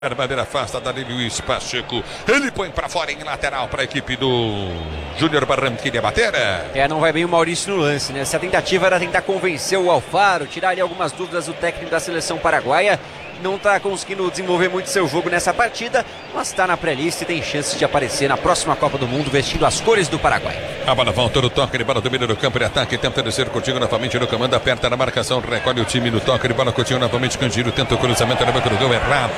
A bandeira afasta dali Luiz Pacheco. Ele põe pra fora em lateral para a equipe do Júnior Barranquilla bater. Não vai bem o Maurício no lance, né? Se a tentativa era tentar convencer o Alfaro, tirar ali algumas dúvidas do técnico da seleção paraguaia, não está conseguindo desenvolver muito seu jogo nessa partida, mas está na pré-lista e tem chances de aparecer na próxima Copa do Mundo vestindo as cores do Paraguai. A bola volta no toque de bola, domina no campo de ataque, tenta descer Coutinho novamente no comando, aperta na marcação, recolhe o time no toque de bola, Coutinho novamente, Candiro tenta o cruzamento na banca do gol, errado.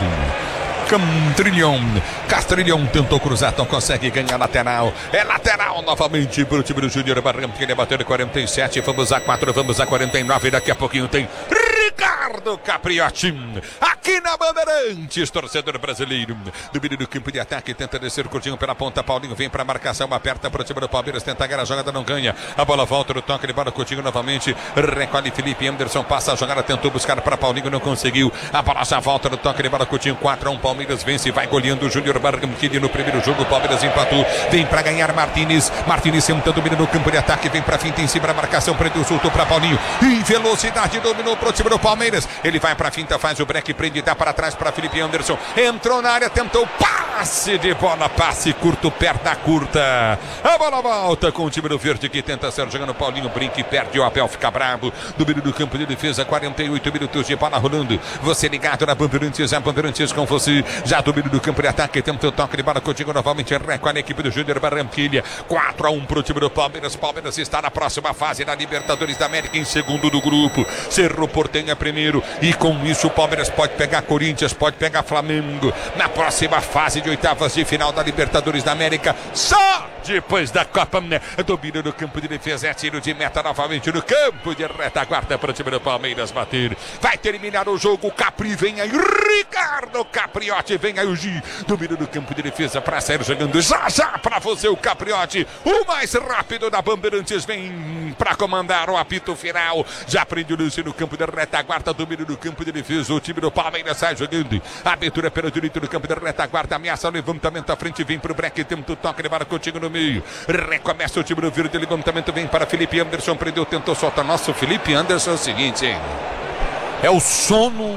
Castrilhão tentou cruzar, não consegue ganhar lateral. É lateral novamente para o time do Júnior Barranquilla, bateu de 47, vamos a 4, vamos a 49, daqui a pouquinho tem Ricardo Capriotti, aqui na Bandeirantes, torcedor brasileiro. Domínio do campo de ataque, tenta descer Coutinho pela ponta, Paulinho vem para a marcação, aperta para o time do Palmeiras, tenta ganhar a jogada, não ganha. A bola volta no toque de bola, Coutinho novamente, recolhe Felipe Anderson, passa a jogada, tentou buscar para Paulinho, não conseguiu. A bola já volta no toque de bola, Coutinho 4-1, Palmeiras vence, vai goleando o Júnior Barranquilla no primeiro jogo, Palmeiras empatou, vem para ganhar Martínez sentando, domina no campo de ataque, vem para finta em cima da marcação, prendeu, soltou para Paulinho, em velocidade, dominou pro time do Palmeiras, ele vai para finta, faz o break, prende, dá para trás para Felipe Anderson, entrou na área, tentou passe de bola, passe curto, perna curta, a bola volta com o time do Verde que tenta ser jogando, Paulinho brinca e perde, o Abel fica bravo, domínio do campo de defesa, 48 minutos de bola rolando, você ligado na Bandeirantes, a Bandeirantes com você, já domínio do campo de ataque, tenta o toque de bola, Coutinho novamente, recolhe a equipe do Júnior Barranquilla, 4-1 pro time do Palmeiras, Palmeiras está na próxima fase da Libertadores da América, em segundo do grupo, Cerro Porteña primeiro, e com isso o Palmeiras pode pegar Corinthians, pode pegar Flamengo, na próxima fase de oitavas de final da Libertadores da América, só depois da Copa, domínio do campo de defesa, é tiro de meta novamente no campo de retaguarda para o time do Palmeiras bater, vai terminar o jogo, Capri vem aí, Ricardo Capriotti, vem aí o Gi, domínio do campo de defesa para sair jogando já para você o Capriotti, o mais rápido da Bandeirantes, vem para comandar o apito final, já prende o lance no campo de retaguarda, domínio do campo de defesa, o time do Palmeiras sai jogando, abertura pelo direito do campo de retaguarda, ameaça o levantamento à frente, vem para o break, tenta o toque de bola, Coutinho no meio, recomeça o time do Verde, levantamento vem para Felipe Anderson, prendeu, tentou soltar, nosso Felipe Anderson é o seguinte, hein? É o sono,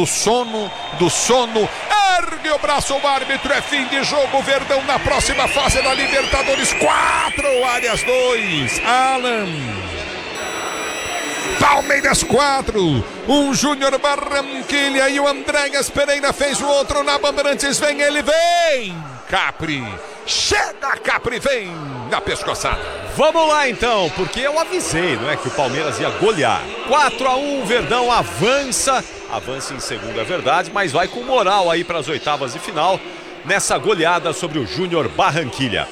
ergue o braço, o árbitro, é fim de jogo, Verdão na próxima fase da Libertadores, 4, Arias 2, Alan. Palmeiras 4, um Júnior Barranquilla e o Andréas Pereira fez o outro na Bandeirantes, vem ele, vem! Capri, chega Capri, vem na pescoçada. Vamos lá então, porque eu avisei, não é, que o Palmeiras ia golear. 4-1, Verdão avança em segundo, é verdade, mas vai com moral aí para as oitavas de final, nessa goleada sobre o Júnior Barranquilla.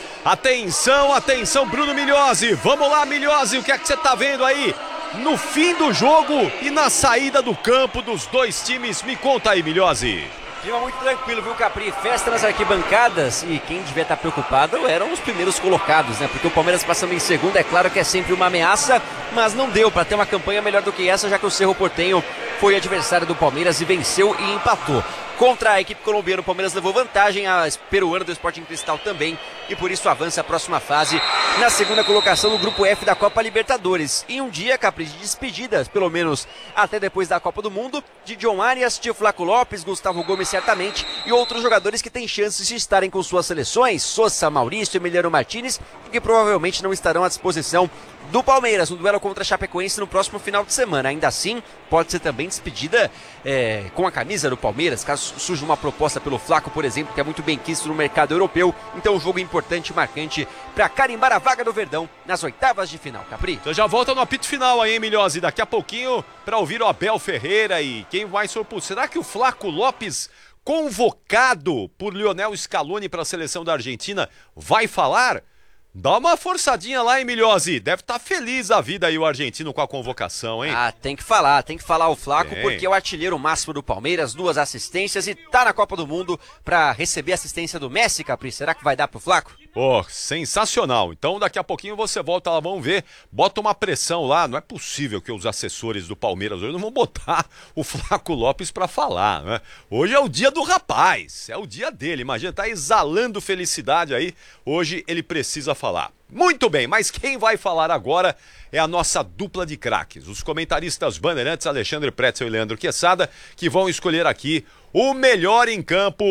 Atenção, Bruno Migliozzi, vamos lá, Migliozzi, o que é que você tá vendo aí no fim do jogo e na saída do campo dos dois times? Me conta aí, Migliozzi. Clima muito tranquilo, viu, Capri? Festa nas arquibancadas e quem devia estar preocupado eram os primeiros colocados, né? Porque o Palmeiras passando em segundo, é claro que é sempre uma ameaça, mas não deu para ter uma campanha melhor do que essa, já que o Cerro Porteño foi adversário do Palmeiras e venceu e empatou. Contra a equipe colombiana, o Palmeiras levou vantagem, a peruana do Sporting Cristal também, e por isso avança a próxima fase na segunda colocação no Grupo F da Copa Libertadores. Em um dia, Capri, de despedidas, pelo menos até depois da Copa do Mundo, de John Arias, de Flaco Lopes, Gustavo Gomes certamente, e outros jogadores que têm chances de estarem com suas seleções, Sosa, Maurício, Emiliano Martínez, que provavelmente não estarão à disposição do Palmeiras no duelo contra a Chapecoense no próximo final de semana. Ainda assim, pode ser também despedida com a camisa do Palmeiras, caso surja uma proposta pelo Flaco, por exemplo, que é muito bem quisto no mercado europeu. Então, um jogo importante e marcante para carimbar a vaga do Verdão nas oitavas de final, Capri. Então já volta no apito final aí, hein, Migliozzi, daqui a pouquinho para ouvir o Abel Ferreira e quem vai surpor. Será que o Flaco Lopes, convocado por Lionel Scaloni para a seleção da Argentina, vai falar? Dá uma forçadinha lá, hein, Migliozzi? Deve estar feliz a vida aí o argentino com a convocação, hein? Tem que falar o Flaco, porque é o artilheiro máximo do Palmeiras, 2 assistências e tá na Copa do Mundo para receber assistência do Messi, Capri. Será que vai dar pro Flaco? Sensacional. Então daqui a pouquinho você volta lá, vamos ver. Bota uma pressão lá. Não é possível que os assessores do Palmeiras hoje não vão botar o Flaco Lopes pra falar, né? Hoje é o dia do rapaz, é o dia dele. Imagina, tá exalando felicidade aí. Hoje ele precisa falar. Muito bem, mas quem vai falar agora é a nossa dupla de craques, os comentaristas bandeirantes Alexandre Pretzel e Leandro Quesada, que vão escolher aqui o melhor em campo